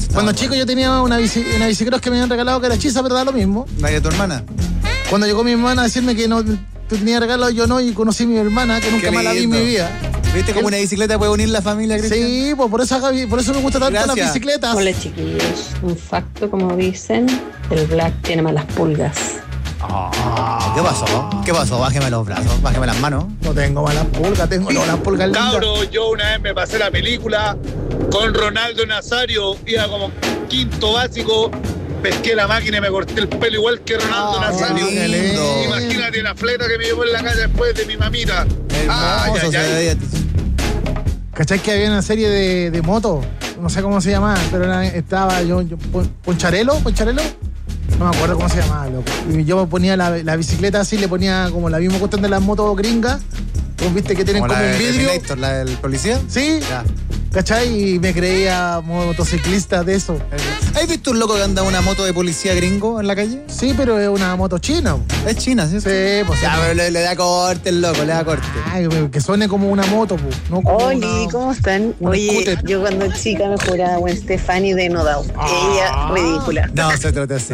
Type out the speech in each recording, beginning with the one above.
Cuando chico yo tenía una bicicross que me habían regalado que era hechiza, pero da lo mismo. ¿La de tu hermana? Cuando llegó mi hermana a decirme que no tenía regalo, yo no, y conocí a mi hermana, que nunca más la vi en mi vida. ¿Viste cómo una bicicleta puede unir la familia, Cristian? Sí, pues por eso me gustan tanto las bicicletas. Hola chiquillos, un facto como dicen, el Black tiene malas pulgas. ¿Qué pasó? ¿Qué pasó? Bájeme los brazos, bájeme las manos. No tengo malas pulgas, tengo las pulgas lindas. Cabro, yo una vez me pasé la película con Ronaldo Nazario, iba como quinto básico, pesqué la máquina y me corté el pelo igual que Ronaldo Nazario. Qué lindo. Imagínate la fleta que me llevó en la calle después de mi mamita. Hermoso, ¿Cachai que había una serie de motos? No sé cómo se llamaba, pero estaba yo Poncharelo. No me acuerdo cómo se llamaba, loco. Y yo me ponía la bicicleta así, le ponía como la misma cuestión de las motos gringas. ¿Vos viste que tienen como un vidrio? ¿La del policía? Sí. Ya. ¿Cachai? Y me creía motociclista de eso. ¿Has visto un loco que anda una moto de policía gringo en la calle? Sí, pero es una moto china. Es china, ¿sí? Sí, pues. Ya, pero le da corte el loco, le da corte. Ay, que suene como una moto, pues. No como Oli, ¿cómo están? Oye, scooter. Yo cuando chica me juraba Gwen Stefani de No Doubt. Ella, ridícula. No se trata así.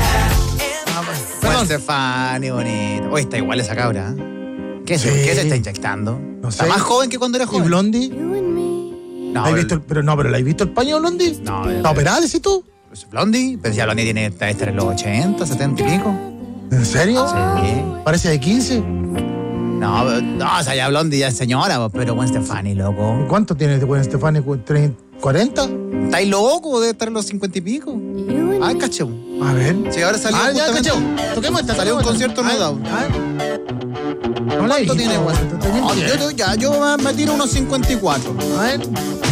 Gwen Stefani, bonito. Oye, está igual esa cabra. ¿Qué se está inyectando? No sé. Está más joven que cuando era joven. ¿Y Blondie? No, pero ¿la has visto el paño, Blondie? No. ¿Está operada, decís tú? Blondie, pero ya Blondie tiene estar en los 80, 70 y pico. ¿En serio? Sí. Parece de 15. No, o sea, ya Blondie ya es señora, pero Gwen Stefani, loco. ¿Cuánto tiene Gwen Stefani? ¿40? ¿Estáis loco? Debe estar en los 50 y pico. Ay, cacho. A ver. Sí, ahora salió. Ya, cacho. Toquemos esta. Salió un concierto No Doubt. No la he visto. ¿Cuánto tiene Gwen? Yo me tiro unos 54. A ver.